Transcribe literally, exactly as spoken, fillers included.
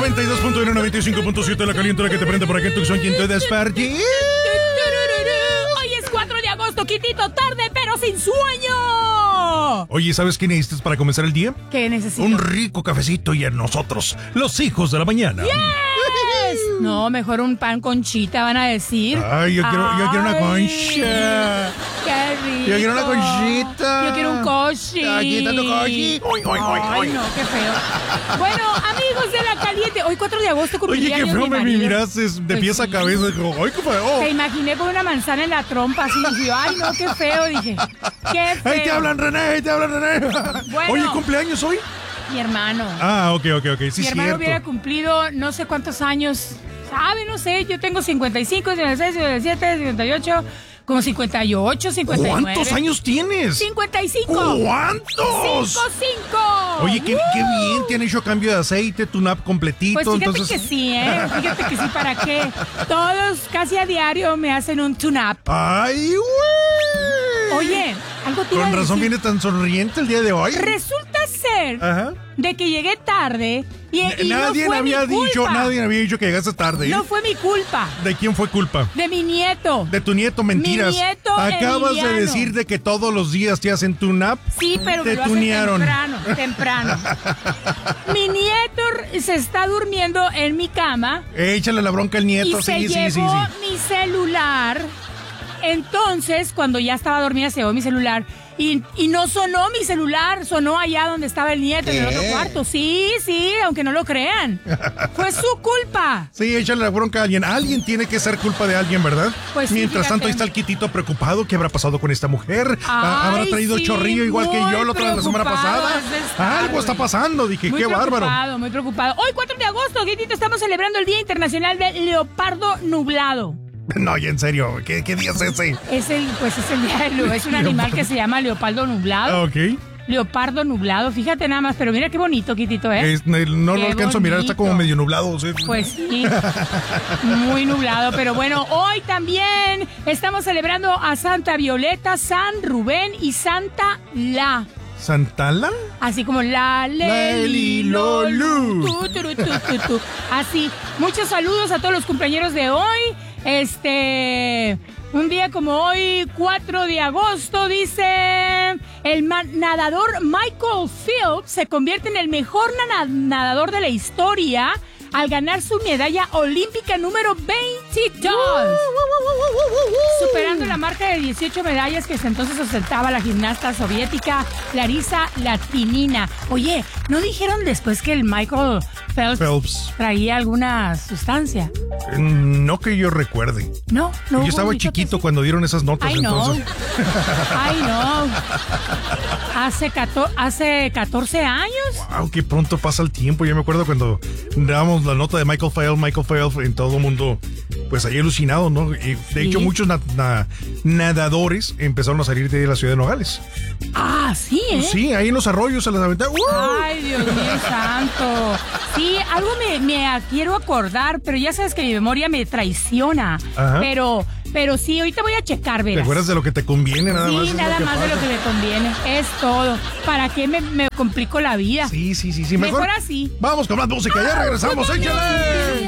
noventa y dos punto uno, noventa y cinco punto siete, la caliente, la que te prende por aquí en Tucson, quien te desperté. Hoy es cuatro de agosto, Quitito, tarde pero sin sueño. Oye, ¿sabes qué necesitas para comenzar el día? ¿Qué necesito? Un rico cafecito y a nosotros, los hijos de la mañana. ¡Yes! No, mejor un pan conchita, van a decir. Ay, yo quiero, yo quiero una concha. ¡Qué rico! Yo quiero una conchita. Yo quiero un coshi. Aquí está tu coshi. Oy, oy, oy, Ay, oy. no, qué feo. Bueno, amigos de la caliente, hoy cuatro de agosto Oye, cumplía qué años feo mi me marido. miraste de Pues pies a sí. cabeza. Digo, ay, qué feo. Te imaginé con una manzana en la trompa, así. Dije, ay, no, qué feo. Dije, qué feo. ¡Ahí te hablan, René! ¡Ahí te hablan, René! Bueno. Oye, ¿cumpleaños hoy? Mi hermano. Ah, ok, ok, ok. Sí, Mi hermano cierto. hubiera cumplido no sé cuántos años. ¿Sabe? No sé. Yo tengo cincuenta y cinco, cincuenta y seis, cincuenta y siete, cincuenta y ocho. Como cincuenta y ocho, cincuenta y nueve. ¿Cuántos años tienes? cincuenta y cinco. ¿Cuántos? cinco, cinco. Oye, qué, qué bien, te han hecho cambio de aceite, tune-up completito. Pues fíjate entonces... que sí, ¿eh? Fíjate que sí, ¿para qué? Todos casi a diario me hacen un tune-up. ¡Ay, güey! Oye, algo te iba Con a razón decir. viene tan sonriente el día de hoy. Resulta ser Ajá. de que llegué tarde y, y nadie no fue había mi dicho, culpa. nadie había dicho que llegaste tarde. ¿eh? No fue mi culpa. ¿De quién fue culpa? De mi nieto. De tu nieto, mentiras. Mi nieto Acabas Emiliano. de decir de que todos los días te hacen tune-up. Sí, pero te me lo hacen tunearon. temprano, temprano. Mi nieto se está durmiendo en mi cama Échale la bronca al nieto, y sí, se sí, llevó sí, sí. mi celular. Entonces, cuando ya estaba dormida, se llevó mi celular. Y, y no sonó mi celular, sonó allá donde estaba el nieto, en el ¿Qué? otro cuarto. Sí, sí, aunque no lo crean. Fue su culpa. Sí, échale la bronca a alguien. Alguien tiene que ser culpa de alguien, ¿verdad? Pues sí, Mientras fíjate. tanto, ahí está el Quitito preocupado. ¿Qué habrá pasado con esta mujer? Ah, ¿Habrá Ay, traído sí, chorrillo igual que muy yo la otra la semana preocupado pasada? has de estar, Algo está güey. pasando. Dije, Muy qué bárbaro. preocupado, muy preocupado. Hoy, cuatro de agosto, Guitito, estamos celebrando el Día Internacional del Leopardo Nublado. No, y en serio, ¿qué, qué día es ese? Es el, pues es el día del leo- es un animal que se llama leopardo nublado. Ok. Leopardo nublado, fíjate nada más, pero mira qué bonito, Quitito, ¿eh? Es- no no lo Qué alcanzo a mirar, está como bonito. medio nublado. ¿Sí? Pues sí, muy nublado, pero bueno, hoy también estamos celebrando a Santa Violeta, San Rubén y Santa La. ¿Santala? Así como la Leli Lolu. Tu, tu, tu, tu, tu. Así, muchos saludos a todos los compañeros de hoy. Este, un día como hoy, cuatro de agosto, dice, el ma- nadador Michael Phelps se convierte en el mejor na- nadador de la historia al ganar su medalla olímpica número veintidós. Superando la marca de dieciocho medallas que hasta entonces ostentaba la gimnasta soviética Larisa Latinina. Oye, ¿no dijeron después que el Michael Phelps, Phelps. traía alguna sustancia? No que yo recuerde. No, no. Yo hubo estaba dicho chiquito que- cuando dieron esas notas, Ay, no. entonces. Ay, no. Hace, cato- hace catorce años. Wow, qué pronto pasa el tiempo. Yo me acuerdo cuando dábamos la nota de Michael Phelps, Michael Phelps, en todo el mundo, pues ahí alucinado, ¿no? Y de hecho, Sí. muchos na- na- nadadores empezaron a salir de la ciudad de Nogales. Ah, sí, ¿eh? Sí, ahí en los arroyos se las aventaron. ¡Uh! Ay, Dios mío santo. Sí, algo me, me quiero acordar, pero ya sabes que mi memoria me traiciona. Ajá. Pero, pero sí, ahorita voy a checar, ¿Te verás. acuerdas de lo que te conviene nada Sí, más? Es lo nada que más de lo pasa. que me conviene. Es todo. ¿Para qué me, me complico la vida? Sí, sí, sí, sí. Mejor así. Vamos con más música, ya regresamos, échale.